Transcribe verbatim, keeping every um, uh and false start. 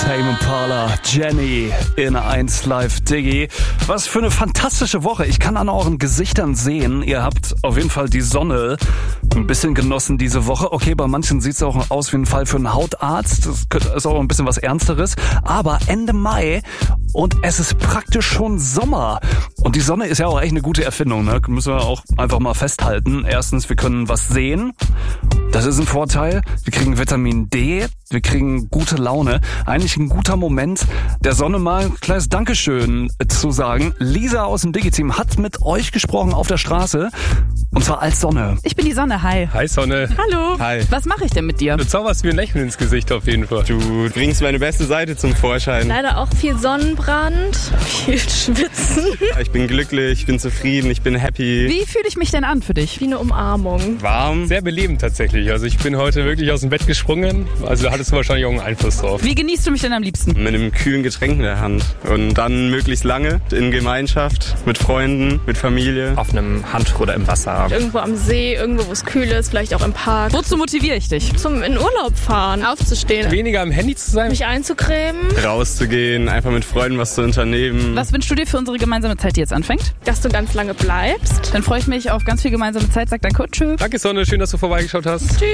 Tame Impala, Jenny in eins Live Diggy. Was für eine fantastische Woche. Ich kann an euren Gesichtern sehen, ihr habt auf jeden Fall die Sonne ein bisschen genossen diese Woche. Okay, bei manchen sieht es auch aus wie ein Fall für einen Hautarzt. Das ist auch ein bisschen was Ernsteres. Aber Ende Mai und es ist praktisch schon Sommer. Und die Sonne ist ja auch echt eine gute Erfindung, ne? Müssen wir auch einfach mal festhalten. Erstens, wir können was sehen. Das ist ein Vorteil. Wir kriegen Vitamin D. Wir kriegen gute Laune. Eigentlich ein guter Moment, der Sonne mal ein kleines Dankeschön zu sagen. Lisa aus dem Digi-Team hat mit euch gesprochen auf der Straße. Und zwar als Sonne. Ich bin die Sonne, hi. Hi Sonne. Hallo. Hi. Was mache ich denn mit dir? Du zauberst mir ein Lächeln ins Gesicht auf jeden Fall. Du bringst meine beste Seite zum Vorschein. Leider auch viel Sonnenbrand, viel Schwitzen. Ich bin glücklich, ich bin zufrieden, ich bin happy. Wie fühle ich mich denn an für dich? Wie eine Umarmung. Warm. Sehr belebend tatsächlich. Also ich bin heute wirklich aus dem Bett gesprungen. Also da hattest du wahrscheinlich auch einen Einfluss drauf. Wie genießt du mich denn am liebsten? Mit einem kühlen Getränk in der Hand. Und dann möglichst lange in Gemeinschaft, mit Freunden, mit Familie. Auf einem Handtuch oder im Wasser. Irgendwo am See, irgendwo wo es kühl ist, vielleicht auch im Park. Wozu motiviere ich dich? Zum in Urlaub fahren, aufzustehen, Weniger am Handy zu sein. mich einzucremen, Rauszugehen, einfach mit Freunden was zu unternehmen. Was wünschst du dir für unsere gemeinsame Zeit, die jetzt anfängt? dass du ganz lange bleibst. Dann freue ich mich auf ganz viel gemeinsame Zeit. Sag danke und tschö. Danke Sonne, schön, dass du vorbeigeschaut hast. Tschüss.